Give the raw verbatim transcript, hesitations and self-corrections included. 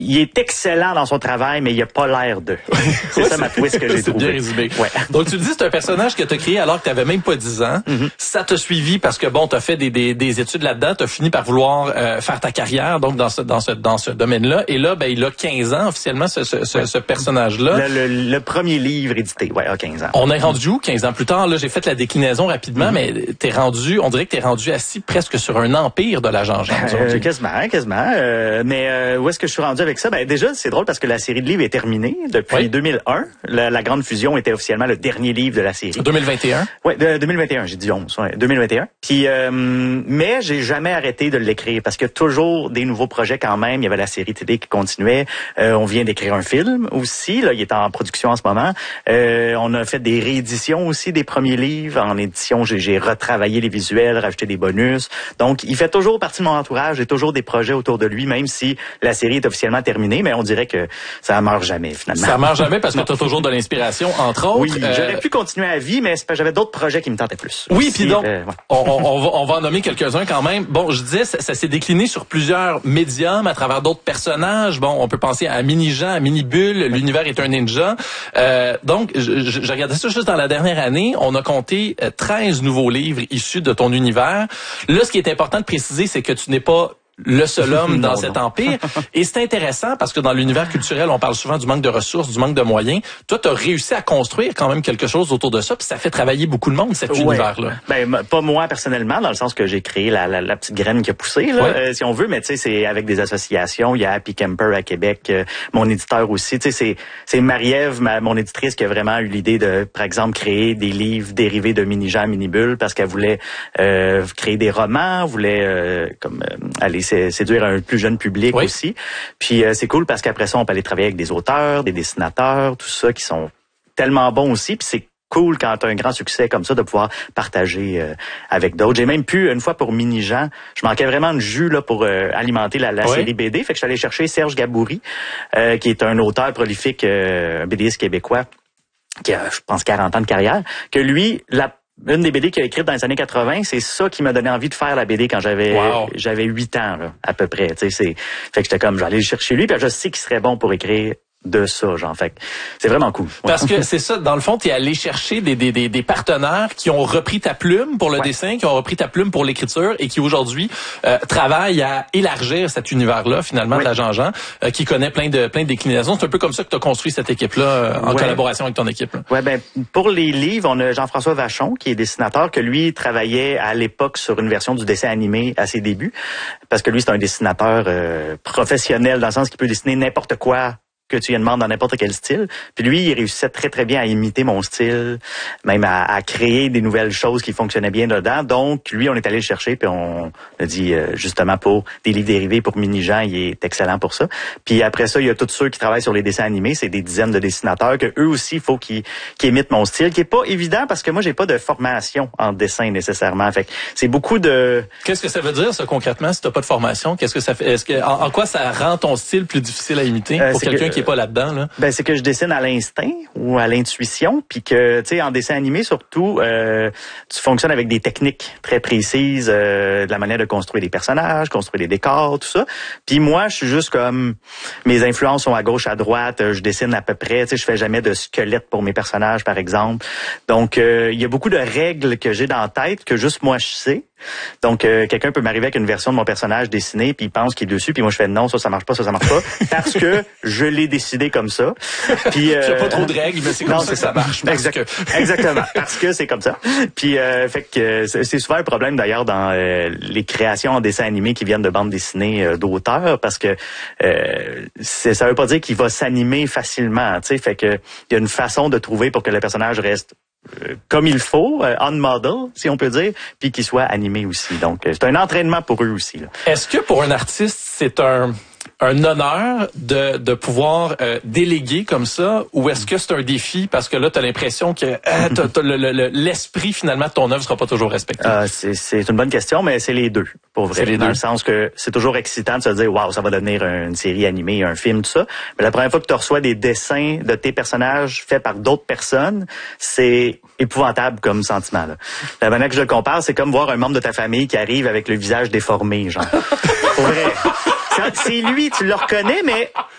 il est excellent dans son travail, mais il a pas l'air de. C'est ouais, ça ma twist que j'ai trouvé. C'est bien résumé. Ouais. Donc tu le dis, c'est un personnage que tu as créé alors que tu avais même pas dix ans. Mm-hmm. Ça t'a suivi parce que bon, tu as fait des, des, des études là-dedans, tu as fini par vouloir euh, faire ta carrière donc dans ce dans ce dans ce domaine-là. Et là, ben il a quinze ans officiellement ce ce, ce, ouais. ce personnage-là. Le, le, le premier livre édité, ouais, à quinze ans. On est rendu où quinze ans plus tard? Là, j'ai fait la déclinaison rapidement, mm-hmm. mais t'es rendu, on dirait que t'es rendu assis presque sur un empire de la Jean-Jean. Euh, quasiment, quasiment. Euh, mais euh, où est-ce que je suis rendu avec ça? Ben déjà, c'est drôle parce que la série de livres est terminée depuis oui. deux mille un. La, la Grande Fusion était officiellement le dernier livre de la série. deux mille vingt et un? Oui, de, deux mille vingt et un, j'ai dit onze. Ouais, deux mille vingt et un. Puis, euh, mais j'ai jamais arrêté de l'écrire parce que toujours des nouveaux projets quand même. Il y avait la série télé qui continuait. Euh, on vient d'écrire un film aussi. Là, il est en production en ce moment. Euh, on a fait des rééditions aussi des premiers livres. En édition, j'ai, j'ai retravaillé les visuels, rajouté des bonus. Donc, il fait toujours partie de mon entourage. J'ai toujours des projets autour de lui, même si la série est officiellement terminée. Mais on dirait que ça meurt jamais, finalement. Ça meurt jamais parce que tu as toujours de l'inspiration, entre autres. Oui, euh... j'aurais pu continuer à vie, mais j'avais d'autres projets qui me tentaient plus. Oui, puis donc, euh, ouais. on, on, va, on va en nommer quelques-uns quand même. Bon, je disais, ça, ça s'est décliné sur plusieurs médiums à travers d'autres personnages. Bon, on peut penser à Mini-Jean, à Mini-Bulle, l'univers est un ninja. Euh, donc, je, je, je regardais ça juste dans la dernière année. On a compté treize nouveaux livres issus de ton univers. Là, ce qui est important de préciser, c'est que tu n'es pas le seul homme dans non, cet non. empire. Et c'est intéressant parce que dans l'univers culturel, on parle souvent du manque de ressources, du manque de moyens. Toi, tu as réussi à construire quand même quelque chose autour de ça, puis ça fait travailler beaucoup de monde, cet ouais. univers-là. Ben, pas moi personnellement, dans le sens que j'ai créé la, la, la petite graine qui a poussé, là, ouais. euh, si on veut, mais tu sais, c'est avec des associations. Il y a Happy Camper à Québec, euh, mon éditeur aussi. Tu sais, c'est, c'est Marie-Ève, ma, mon éditrice, qui a vraiment eu l'idée de, par exemple, créer des livres dérivés de Mini-Jean, Mini-Bulle, parce qu'elle voulait euh, créer des romans, voulait euh, comme euh, aller séduire un plus jeune public oui. aussi. Puis euh, c'est cool parce qu'après ça, on peut aller travailler avec des auteurs, des dessinateurs, tout ça, qui sont tellement bons aussi. Puis c'est cool quand tu as un grand succès comme ça de pouvoir partager euh, avec d'autres. J'ai même pu, une fois pour Mini-Jean, je manquais vraiment de jus là pour euh, alimenter la, la oui. série B D. Fait que je suis allé chercher Serge Gaboury, euh, qui est un auteur prolifique, euh, un BDiste québécois, qui a, je pense, quarante ans de carrière, que lui, la une des B D qu'il a écrites dans les années quatre-vingts, c'est ça qui m'a donné envie de faire la B D quand j'avais wow. j'avais huit ans là, à peu près. Tu sais, c'est fait que j'étais comme j'allais le chercher lui, puis je sais qu'il serait bon pour écrire de ça, genre. Fait c'est vraiment cool. Parce que c'est ça, dans le fond, tu es allé chercher des, des, des, des partenaires qui ont repris ta plume pour le ouais. dessin, qui ont repris ta plume pour l'écriture et qui aujourd'hui euh, travaillent à élargir cet univers-là, finalement, oui. de la Jean-Jean, euh, qui connaît plein de plein de déclinaisons. C'est un peu comme ça que tu as construit cette équipe-là euh, en ouais. collaboration avec ton équipe. Là. Ouais, ben pour les livres, on a Jean-François Vachon, qui est dessinateur, que lui travaillait à l'époque sur une version du dessin animé à ses débuts, parce que lui, c'est un dessinateur euh, professionnel, dans le sens qu'il peut dessiner n'importe quoi que tu lui demandes dans n'importe quel style. Puis lui, il réussissait très, très bien à imiter mon style, même à, à créer des nouvelles choses qui fonctionnaient bien dedans. Donc, lui, on est allé le chercher, puis on a dit, euh, justement, pour des livres dérivés, pour Mini-Jean, il est excellent pour ça. Puis après ça, il y a tous ceux qui travaillent sur les dessins animés, c'est des dizaines de dessinateurs, que eux aussi, il faut qu'ils, qu'ils imitent mon style, qui est pas évident, parce que moi, j'ai pas de formation en dessin, nécessairement. Fait que c'est beaucoup de... Qu'est-ce que ça veut dire, ça, concrètement, si t'as pas de formation? Qu'est-ce que ça fait? Est-ce que, en, en quoi ça rend ton style plus difficile à imiter euh, pour quelqu'un que, qui pas là-dedans, là? Ben, c'est que je dessine à l'instinct ou à l'intuition, puis que, tu sais, en dessin animé, surtout, euh, tu fonctionnes avec des techniques très précises, euh, de la manière de construire des personnages, construire des décors, tout ça. Puis moi, je suis juste comme, mes influences sont à gauche, à droite, je dessine à peu près, tu sais, je fais jamais de squelette pour mes personnages, par exemple. Donc, euh, il y a beaucoup de règles que j'ai dans la tête que juste moi, je sais. Donc, euh, quelqu'un peut m'arriver avec une version de mon personnage dessinée, puis il pense qu'il est dessus, puis moi je fais non, ça, ça marche pas, ça, ça marche pas, parce que je l'ai décidé comme ça. Puis, euh, j'ai pas trop de règles, mais c'est comme non, ça que ça marche. Exact, que... Exactement, parce que c'est comme ça. Puis, euh, fait que c'est souvent un problème d'ailleurs dans euh, les créations en dessin animé qui viennent de bandes dessinées euh, d'auteurs, parce que euh, c'est, ça veut pas dire qu'il va s'animer facilement, tu sais. Fait que il y a une façon de trouver pour que le personnage reste Euh, comme il faut, euh, on model, si on peut dire, puis qu'il soit animé aussi. Donc, euh, c'est un entraînement pour eux aussi, là. Est-ce que pour un artiste, c'est un un honneur de de pouvoir euh, déléguer comme ça, ou est-ce que c'est un défi parce que là, t'as l'impression que euh, t'as, t'as le, le, l'esprit finalement de ton œuvre sera pas toujours respecté? Euh, c'est, c'est une bonne question, mais c'est les deux, pour vrai. C'est les dans deux. Le sens que c'est toujours excitant de se dire, waouh, ça va devenir une série animée, un film, tout ça. Mais la première fois que tu reçois des dessins de tes personnages faits par d'autres personnes, c'est épouvantable comme sentiment, là. La manière que je le compare, c'est comme voir un membre de ta famille qui arrive avec le visage déformé, genre. Pour vrai. C'est lui, tu le reconnais, mais